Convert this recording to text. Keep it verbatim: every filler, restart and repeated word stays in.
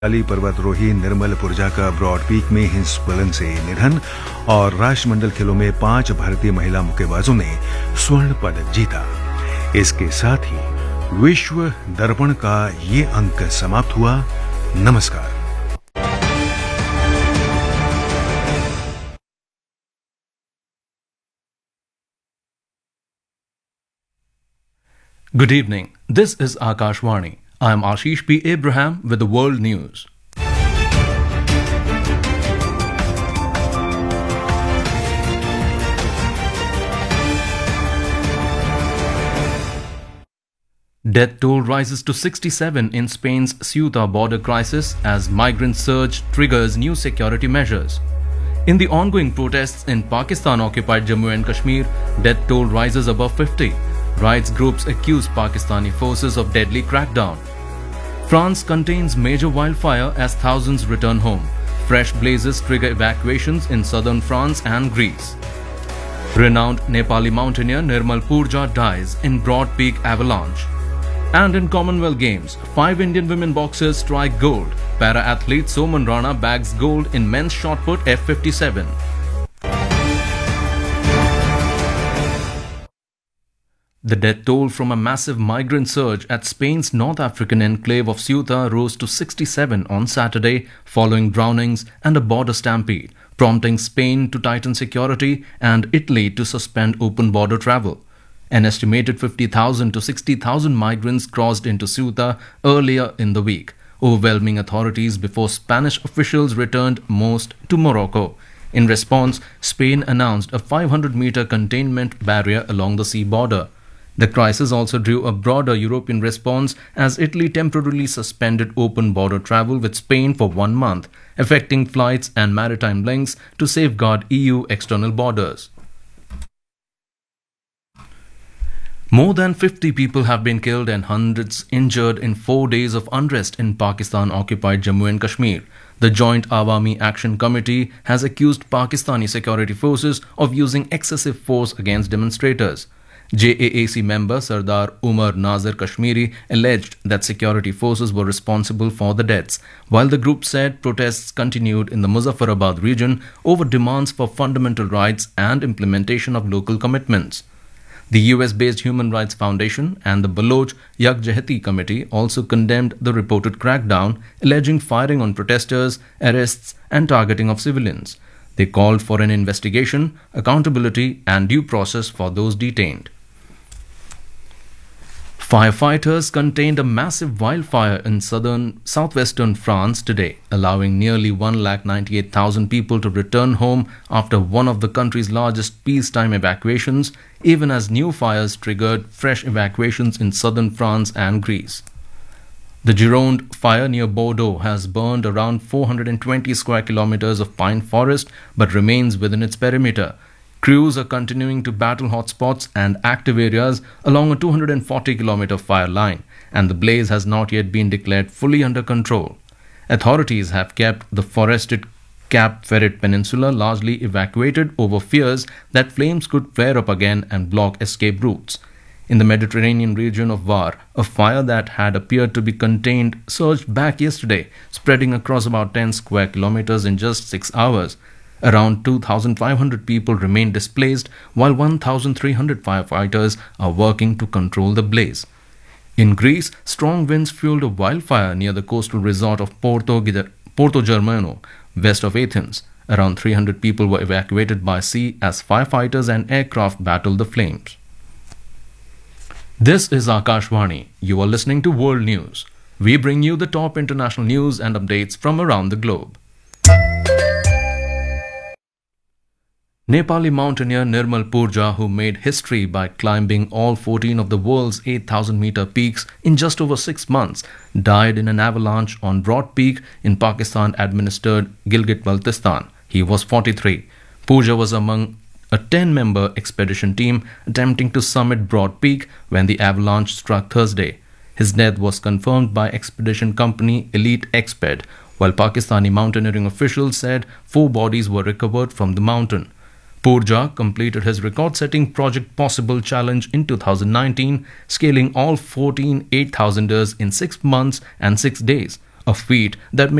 अली पर्वतरोही निर्मल पुरजा का broad peak में हिमस्खलन से निधन और राष्ट्रमंडल खेलों में पांच भारतीय महिला मुक्केबाजों ने स्वर्ण पदक जीता। इसके साथ ही विश्व दर्पण का ये अंक समाप्त हुआ। नमस्कार। Good evening. This is Akashvani. I am Ashish P. Abraham with the World News. Death toll rises to sixty-seven in Spain's Ceuta border crisis as migrant surge triggers new security measures. In the ongoing protests in Pakistan-occupied Jammu and Kashmir, death toll rises above fifty. Rights groups accuse Pakistani forces of deadly crackdown. France contains major wildfire as thousands return home. Fresh blazes trigger evacuations in southern France and Greece. Renowned Nepali mountaineer Nirmal Purja dies in Broad Peak avalanche. And in Commonwealth Games, five Indian women boxers strike gold. Para-athlete Soman Rana bags gold in men's shot put F fifty-seven. The death toll from a massive migrant surge at Spain's North African enclave of Ceuta rose to sixty-seven on Saturday following drownings and a border stampede, prompting Spain to tighten security and Italy to suspend open border travel. An estimated fifty thousand to sixty thousand migrants crossed into Ceuta earlier in the week, overwhelming authorities before Spanish officials returned most to Morocco. In response, Spain announced a five hundred meter containment barrier along the sea border. The crisis also drew a broader European response as Italy temporarily suspended open border travel with Spain for one month, affecting flights and maritime links to safeguard E U external borders. More than fifty people have been killed and hundreds injured in four days of unrest in Pakistan-occupied Jammu and Kashmir. The Joint Awami Action Committee has accused Pakistani security forces of using excessive force against demonstrators. J A A C member Sardar Umar Nazir Kashmiri alleged that security forces were responsible for the deaths, while the group said protests continued in the Muzaffarabad region over demands for fundamental rights and implementation of local commitments. The U S-based Human Rights Foundation and the Baloch Yakjehati Committee also condemned the reported crackdown, alleging firing on protesters, arrests and targeting of civilians. They called for an investigation, accountability and due process for those detained. Firefighters contained a massive wildfire in southern southwestern France today, allowing nearly one lakh ninety-eight thousand people to return home after one of the country's largest peacetime evacuations, even as new fires triggered fresh evacuations in southern France and Greece. The Gironde fire near Bordeaux has burned around four hundred twenty square kilometers of pine forest but remains within its perimeter. Crews are continuing to battle hotspots and active areas along a two hundred forty kilometer fire line, and the blaze has not yet been declared fully under control. Authorities have kept the forested Cap Ferret Peninsula largely evacuated over fears that flames could flare up again and block escape routes. In the Mediterranean region of Var, a fire that had appeared to be contained surged back yesterday, spreading across about ten square kilometers in just six hours. Around two thousand five hundred people remain displaced, while one thousand three hundred firefighters are working to control the blaze. In Greece, strong winds fueled a wildfire near the coastal resort of Porto, Porto Germano, west of Athens. Around three hundred people were evacuated by sea as firefighters and aircraft battled the flames. This is Akashvani. You are listening to World News. We bring you the top international news and updates from around the globe. Nepali mountaineer Nirmal Purja, who made history by climbing all fourteen of the world's eight thousand meter peaks in just over six months, died in an avalanche on Broad Peak in Pakistan-administered Gilgit-Baltistan. He was forty-three. Purja was among a ten-member expedition team attempting to summit Broad Peak when the avalanche struck Thursday. His death was confirmed by expedition company Elite Exped, while Pakistani mountaineering officials said four bodies were recovered from the mountain. Purja completed his record-setting Project Possible challenge in two thousand nineteen, scaling all fourteen eight thousanders in six months and six days, a feat that